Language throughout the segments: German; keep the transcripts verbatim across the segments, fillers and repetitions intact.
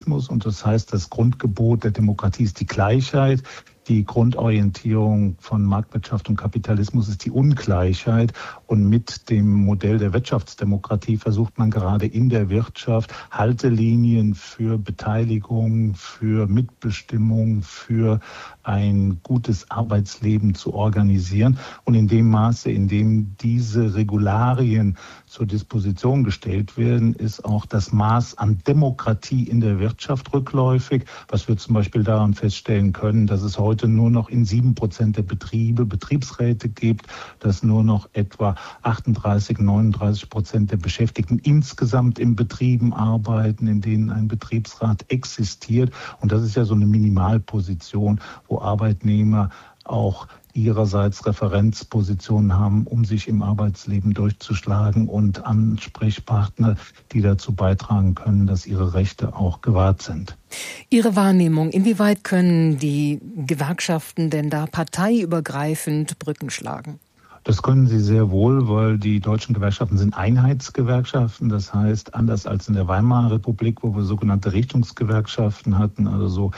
Kapitalismus. Und das heißt, das Grundgebot der Demokratie ist die Gleichheit. Die Grundorientierung von Marktwirtschaft und Kapitalismus ist die Ungleichheit. Und mit dem Modell der Wirtschaftsdemokratie versucht man gerade in der Wirtschaft Haltelinien für Beteiligung, für Mitbestimmung, für ein gutes Arbeitsleben zu organisieren. Und in dem Maße, in dem diese Regularien zur Disposition gestellt werden, ist auch das Maß an Demokratie in der Wirtschaft rückläufig. Was wir zum Beispiel daran feststellen können, dass es heute nur noch in sieben Prozent der Betriebe Betriebsräte gibt, dass nur noch etwa achtunddreißig, neununddreißig Prozent der Beschäftigten insgesamt in Betrieben arbeiten, in denen ein Betriebsrat existiert. Und das ist ja so eine Minimalposition, wo Arbeitnehmer auch ihrerseits Referenzpositionen haben, um sich im Arbeitsleben durchzuschlagen und Ansprechpartner, die dazu beitragen können, dass ihre Rechte auch gewahrt sind. Ihre Wahrnehmung, inwieweit können die Gewerkschaften denn da parteiübergreifend Brücken schlagen? Das können sie sehr wohl, weil die deutschen Gewerkschaften sind Einheitsgewerkschaften. Das heißt, anders als in der Weimarer Republik, wo wir sogenannte Richtungsgewerkschaften hatten, also so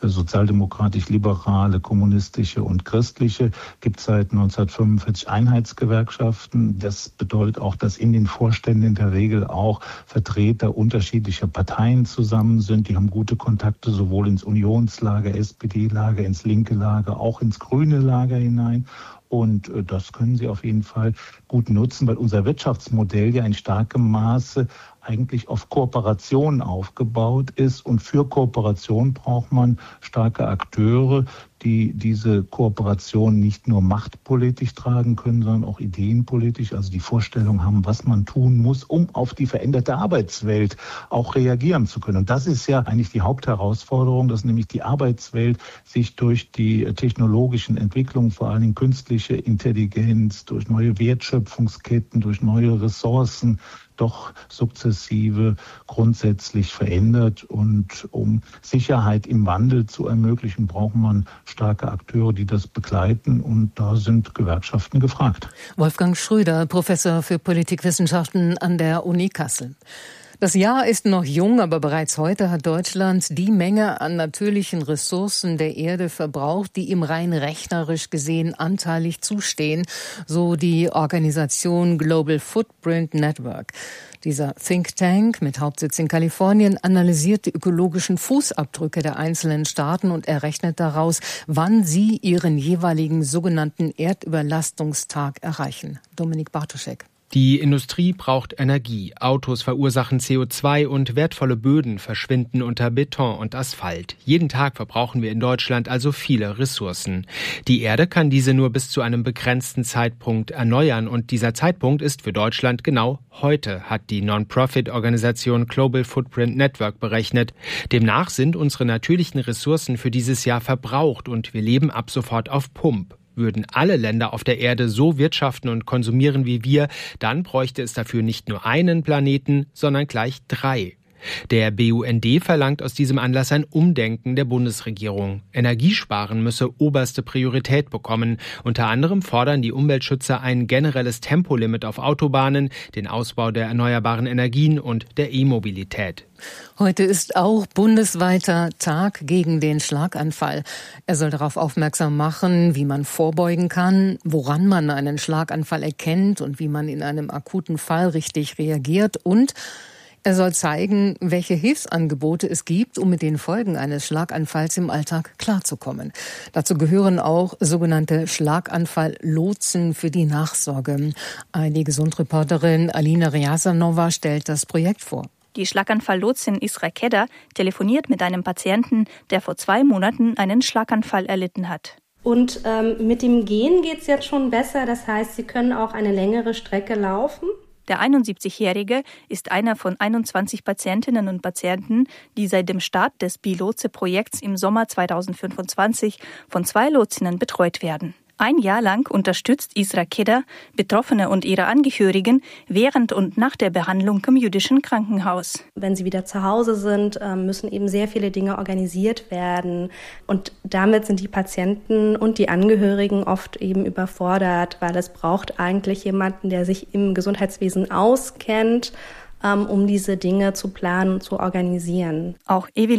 sozialdemokratisch-liberale, kommunistische und christliche, gibt es seit neunzehnhundertfünfundvierzig Einheitsgewerkschaften. Das bedeutet auch, dass in den Vorständen in der Regel auch Vertreter unterschiedlicher Parteien zusammen sind. Die haben gute Kontakte sowohl ins Unionslager, S P D-Lager, ins linke Lager, auch ins grüne Lager hinein. Und das können sie auf jeden Fall gut nutzen, weil unser Wirtschaftsmodell ja in starkem Maße eigentlich auf Kooperation aufgebaut ist. Und für Kooperation braucht man starke Akteure, die diese Kooperation nicht nur machtpolitisch tragen können, sondern auch ideenpolitisch, also die Vorstellung haben, was man tun muss, um auf die veränderte Arbeitswelt auch reagieren zu können. Und das ist ja eigentlich die Hauptherausforderung, dass nämlich die Arbeitswelt sich durch die technologischen Entwicklungen, vor allen Dingen künstliche Intelligenz, durch neue Wertschöpfungsketten, durch neue Ressourcen, doch sukzessive grundsätzlich verändert. Und um Sicherheit im Wandel zu ermöglichen, braucht man starke Akteure, die das begleiten. Und da sind Gewerkschaften gefragt. Wolfgang Schröder, Professor für Politikwissenschaften an der Uni Kassel. Das Jahr ist noch jung, aber bereits heute hat Deutschland die Menge an natürlichen Ressourcen der Erde verbraucht, die ihm rein rechnerisch gesehen anteilig zustehen, so die Organisation Global Footprint Network. Dieser Think Tank mit Hauptsitz in Kalifornien analysiert die ökologischen Fußabdrücke der einzelnen Staaten und errechnet daraus, wann sie ihren jeweiligen sogenannten Erdüberlastungstag erreichen. Dominik Bartoschek. Die Industrie braucht Energie, Autos verursachen C O zwei und wertvolle Böden verschwinden unter Beton und Asphalt. Jeden Tag verbrauchen wir in Deutschland also viele Ressourcen. Die Erde kann diese nur bis zu einem begrenzten Zeitpunkt erneuern und dieser Zeitpunkt ist für Deutschland genau heute, hat die Non-Profit-Organisation Global Footprint Network berechnet. Demnach sind unsere natürlichen Ressourcen für dieses Jahr verbraucht und wir leben ab sofort auf Pump. Würden alle Länder auf der Erde so wirtschaften und konsumieren wie wir, dann bräuchte es dafür nicht nur einen Planeten, sondern gleich drei. Der B U N D verlangt aus diesem Anlass ein Umdenken der Bundesregierung. Energiesparen müsse oberste Priorität bekommen. Unter anderem fordern die Umweltschützer ein generelles Tempolimit auf Autobahnen, den Ausbau der erneuerbaren Energien und der E-Mobilität. Heute ist auch bundesweiter Tag gegen den Schlaganfall. Er soll darauf aufmerksam machen, wie man vorbeugen kann, woran man einen Schlaganfall erkennt und wie man in einem akuten Fall richtig reagiert. Und er soll zeigen, welche Hilfsangebote es gibt, um mit den Folgen eines Schlaganfalls im Alltag klarzukommen. Dazu gehören auch sogenannte Schlaganfall-Lotsen für die Nachsorge. Die Gesundreporterin Alina Riasanova stellt das Projekt vor. Die Schlaganfall-Lotsin Isra Kedda telefoniert mit einem Patienten, der vor zwei Monaten einen Schlaganfall erlitten hat. Und ähm, mit dem Gehen geht's jetzt schon besser. Das heißt, Sie können auch eine längere Strecke laufen. Der einundsiebzigjährige ist einer von einundzwanzig Patientinnen und Patienten, die seit dem Start des Bilotse-Projekts im Sommer zweitausendfünfundzwanzig von zwei Lotsinnen betreut werden. Ein Jahr lang unterstützt Isra Kedda Betroffene und ihre Angehörigen während und nach der Behandlung im jüdischen Krankenhaus. Wenn sie wieder zu Hause sind, müssen eben sehr viele Dinge organisiert werden. Und damit sind die Patienten und die Angehörigen oft eben überfordert, weil es braucht eigentlich jemanden, der sich im Gesundheitswesen auskennt, um diese Dinge zu planen und zu organisieren. Auch Evelyn